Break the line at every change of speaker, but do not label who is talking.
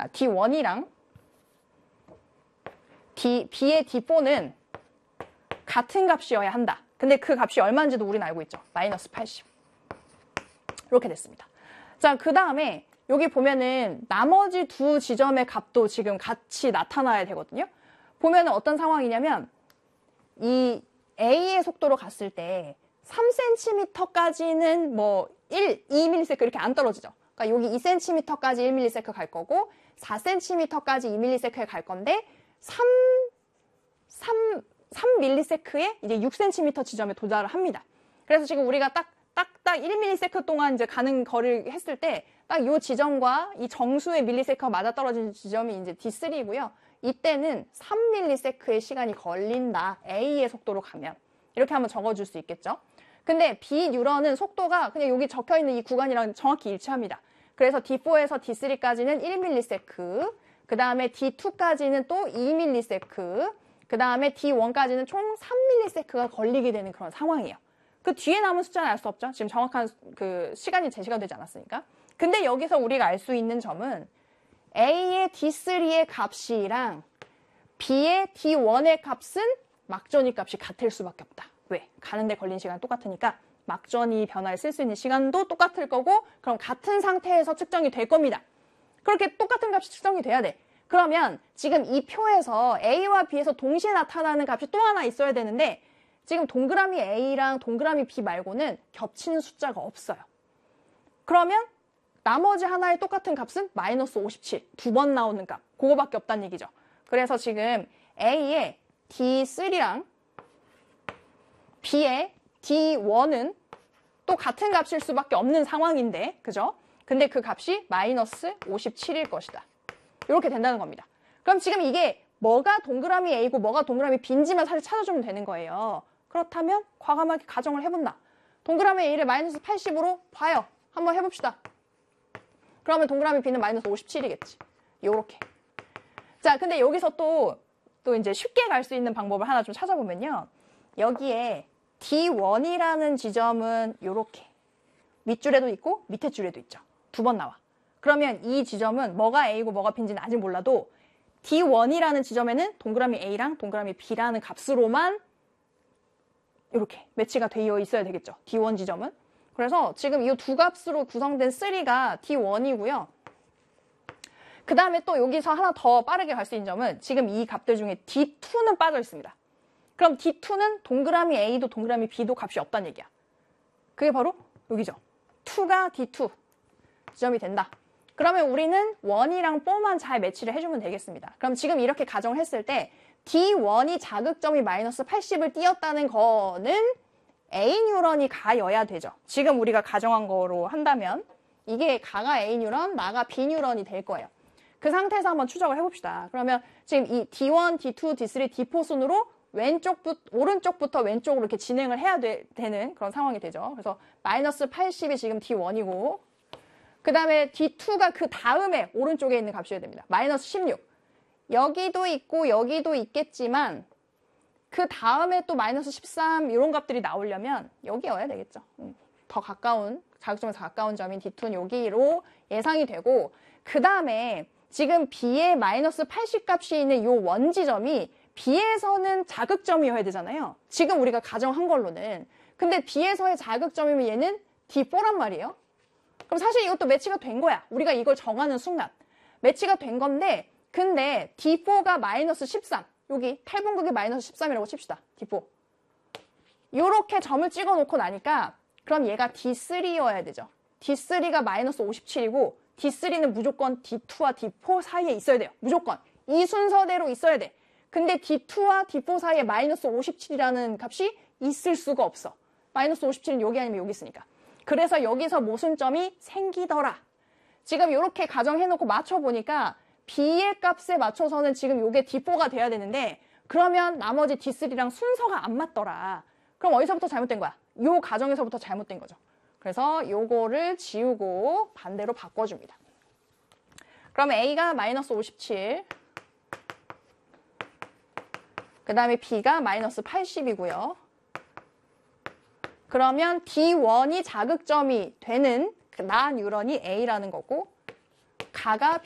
D1이랑 B의 D4는 같은 값이어야 한다. 근데 그 값이 얼마인지도 우리는 알고 있죠. 마이너스 80. 이렇게 됐습니다. 자, 그 다음에 여기 보면은 나머지 두 지점의 값도 지금 같이 나타나야 되거든요. 보면은 어떤 상황이냐면 이 A의 속도로 갔을 때 3cm까지는 뭐 2ms 이렇게 안 떨어지죠. 그러니까 여기 2cm까지 1ms 갈 거고 4cm까지 2ms에 갈 건데 3ms에 이제 6cm 지점에 도달을 합니다. 그래서 지금 우리가 딱 1ms 동안 이제 가는 거리를 했을 때 딱 이 지점과 이 정수의 밀리세컨가 맞아떨어지는 지점이 이제 D3이고요. 이때는 3ms의 시간이 걸린다. A의 속도로 가면. 이렇게 한번 적어줄 수 있겠죠. 근데 B 뉴런은 속도가 그냥 여기 적혀있는 이 구간이랑 정확히 일치합니다. 그래서 D4에서 D3까지는 1ms, 그 다음에 D2까지는 또 2ms, 그 다음에 D1까지는 총 3ms가 걸리게 되는 그런 상황이에요. 그 뒤에 남은 숫자는 알 수 없죠. 지금 정확한 그 시간이 제시가 되지 않았으니까. 근데 여기서 우리가 알 수 있는 점은 A의 D3의 값이랑 B의 D1의 값은 막전이 값이 같을 수밖에 없다. 왜? 가는데 걸린 시간 똑같으니까 막전이 변화를 쓸 수 있는 시간도 똑같을 거고 그럼 같은 상태에서 측정이 될 겁니다. 그렇게 똑같은 값이 측정이 돼야 돼. 그러면 지금 이 표에서 A와 B에서 동시에 나타나는 값이 또 하나 있어야 되는데 지금 동그라미 A랑 동그라미 B 말고는 겹치는 숫자가 없어요. 그러면 나머지 하나의 똑같은 값은 마이너스 57, 두 번 나오는 값, 그거밖에 없다는 얘기죠. 그래서 지금 A의 D3랑 B의 D1은 또 같은 값일 수밖에 없는 상황인데, 그죠? 근데 그 값이 마이너스 57일 것이다. 이렇게 된다는 겁니다. 그럼 지금 이게 뭐가 동그라미 A고 뭐가 동그라미 B인지만 사실 찾아주면 되는 거예요. 그렇다면 과감하게 가정을 해본다. 동그라미 A를 마이너스 80으로 봐요. 한번 해봅시다. 그러면 동그라미 B는 마이너스 57이겠지. 요렇게. 자, 근데 여기서 또 이제 쉽게 갈 수 있는 방법을 하나 좀 찾아보면요. 여기에 D1이라는 지점은 요렇게. 윗줄에도 있고 밑에 줄에도 있죠. 두 번 나와. 그러면 이 지점은 뭐가 A고 뭐가 B인지는 아직 몰라도 D1이라는 지점에는 동그라미 A랑 동그라미 B라는 값으로만 이렇게 매치가 되어 있어야 되겠죠. D1 지점은. 그래서 지금 이 두 값으로 구성된 3가 D1이고요. 그 다음에 또 여기서 하나 더 빠르게 갈 수 있는 점은 지금 이 값들 중에 D2는 빠져 있습니다. 그럼 D2는 동그라미 A도 동그라미 B도 값이 없다는 얘기야. 그게 바로 여기죠. 2가 D2 지점이 된다. 그러면 우리는 1이랑 4만 잘 매치를 해주면 되겠습니다. 그럼 지금 이렇게 가정을 했을 때 D1이 자극점이 마이너스 80을 띄었다는 거는 A 뉴런이 가여야 되죠. 지금 우리가 가정한 거로 한다면 이게 가가 A 뉴런, 나가 B 뉴런이 될 거예요. 그 상태에서 한번 추적을 해봅시다. 그러면 지금 이 D1, D2, D3, D4 순으로 오른쪽부터 왼쪽으로 이렇게 진행을 해야 되는 그런 상황이 되죠. 그래서 마이너스 80이 지금 D1이고 그 다음에 D2가 그 다음에 오른쪽에 있는 값이어야 됩니다. 마이너스 16. 여기도 있고 여기도 있겠지만 그 다음에 또 마이너스 13 이런 값들이 나오려면 여기여야 되겠죠. 더 가까운, 자극점에서 가까운 점인 D2는 여기로 예상이 되고 그 다음에 지금 B의 마이너스 80 값이 있는 이 원지점이 B에서는 자극점이어야 되잖아요. 지금 우리가 가정한 걸로는. 근데 B에서의 자극점이면 얘는 D4란 말이에요. 그럼 사실 이것도 매치가 된 거야. 우리가 이걸 정하는 순간. 매치가 된 건데 근데 D4가 마이너스 13. 여기 탈분극이 마이너스 13이라고 칩시다. D4. 요렇게 점을 찍어놓고 나니까 그럼 얘가 D3여야 되죠. D3가 마이너스 57이고 D3는 무조건 D2와 D4 사이에 있어야 돼요. 무조건. 이 순서대로 있어야 돼. 근데 D2와 D4 사이에 마이너스 57이라는 값이 있을 수가 없어. 마이너스 57은 여기 아니면 여기 있으니까. 그래서 여기서 모순점이 생기더라. 지금 이렇게 가정해놓고 맞춰보니까 B의 값에 맞춰서는 지금 이게 D4가 돼야 되는데 그러면 나머지 D3랑 순서가 안 맞더라. 그럼 어디서부터 잘못된 거야? 요 가정에서부터 잘못된 거죠. 그래서 요거를 지우고 반대로 바꿔줍니다. 그러면 A가 마이너스 57 그 다음에 B가 마이너스 80이고요. 그러면 D1이 자극점이 되는 나 뉴런이 A라는 거고 가가